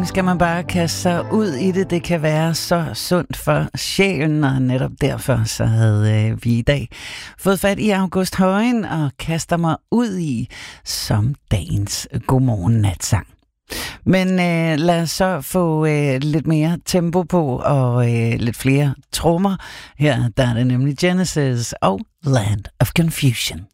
gange skal man bare kaste sig ud i det. Det kan være så sundt for sjælen, og netop derfor så havde vi i dag fået fat i August Højen og kaster mig ud i som dagens godmorgen natsang. Men lad os så få lidt mere tempo på og lidt flere trommer. Her der er det nemlig Genesis og Land of Confusion.